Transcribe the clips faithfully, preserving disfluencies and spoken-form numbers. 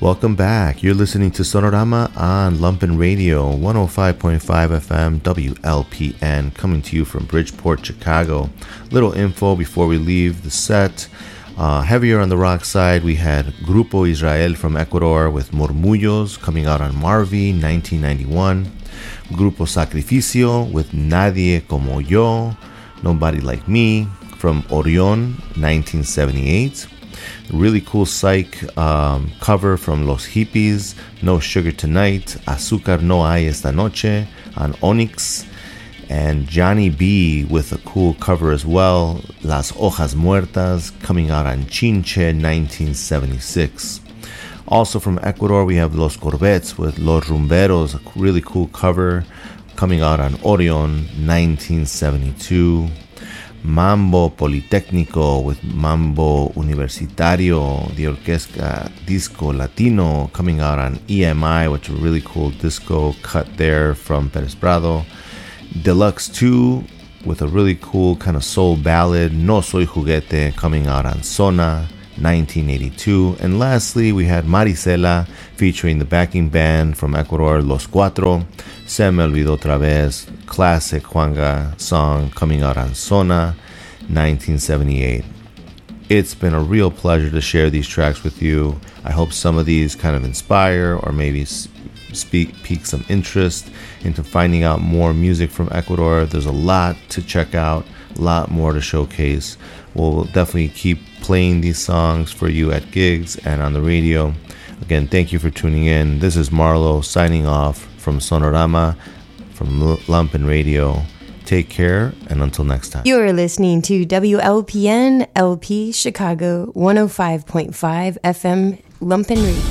Welcome back. You're listening to Sonorama on Lumpen Radio, one oh five point five F M, W L P N, coming to you from Bridgeport, Chicago. Little info before we leave the set. Uh, heavier on the rock side, we had Grupo Israel from Ecuador with Murmullos coming out on Marvi, nineteen ninety-one. Grupo Sacrificio with Nadie Como Yo, Nobody Like Me from Orion, nineteen seventy-eight. Really cool psych um, cover from Los Hippies, No Sugar Tonight, Azúcar No Hay Esta Noche on Onyx, and Johnny B with a cool cover as well, Las Hojas Muertas, coming out on Chinche, nineteen seventy-six. Also from Ecuador, we have Los Corbettes with Los Rumberos, a really cool cover, coming out on Orion, nineteen seventy-two. Mambo Politécnico with Mambo Universitario, the Orquesta Disco Latino, coming out on E M I, which is a really cool disco cut there from Perez Prado. Deluxe two with a really cool kind of soul ballad, No Soy Juguete, coming out on Sona, nineteen eighty-two. And lastly, we had Marisela featuring the backing band from Ecuador, Los Cuatro, Se Me Olvidó Otra Vez, classic Juanga song, coming out on Sona, nineteen seventy-eight. It's been a real pleasure to share these tracks with you. I hope some of these kind of inspire or maybe speak, pique some interest into finding out more music from Ecuador. There's a lot to check out, a lot more to showcase. We'll definitely keep playing these songs for you at gigs and on the radio. Again, thank you for tuning in. This is Marlo signing off from Sonorama, from Lumpen Radio. Take care, and until next time. You're listening to W L P N L P Chicago, one oh five point five F M, Lumpen Radio.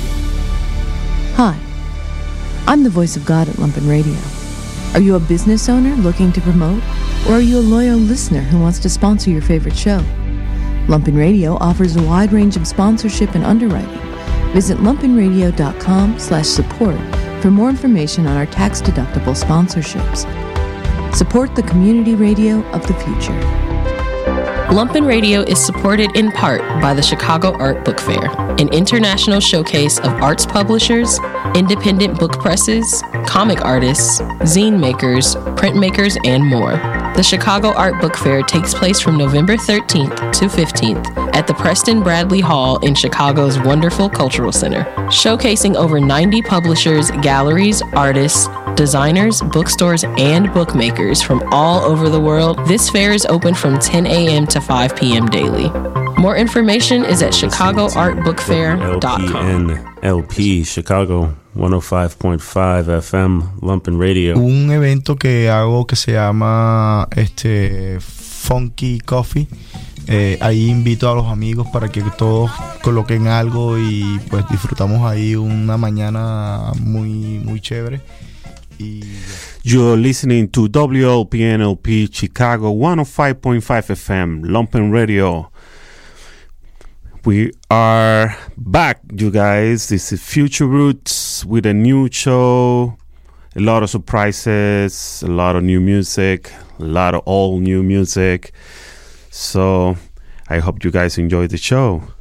Hi, I'm the voice of God at Lumpen Radio. Are you a business owner looking to promote? Or are you a loyal listener who wants to sponsor your favorite show? Lumpen Radio offers a wide range of sponsorship and underwriting. Visit lumpenradio.com slash support for more information on our tax-deductible sponsorships. Support the community radio of the future. Lumpen Radio is supported in part by the Chicago Art Book Fair, an international showcase of arts publishers, independent book presses, comic artists, zine makers, printmakers, and more. The Chicago Art Book Fair takes place from November thirteenth to fifteenth at the Preston Bradley Hall in Chicago's wonderful Cultural Center. Showcasing over ninety publishers, galleries, artists, designers, bookstores, and bookmakers from all over the world, this fair is open from ten a.m. to five p.m. daily. More information is at chicago art book fair dot com. L P N L P Chicago one oh five point five F M Lumpen Radio. Un evento que hago que se llama este Funky Coffee. Eh, ahí invito a los amigos para que todos coloquen algo y pues disfrutamos ahí una mañana muy muy chévere. Y You're listening to W L P N L P Chicago one oh five point five F M Lumpen Radio. We are back, you guys. This is Future Roots with a new show, a lot of surprises, a lot of new music, a lot of all new music. So I hope you guys enjoy the show.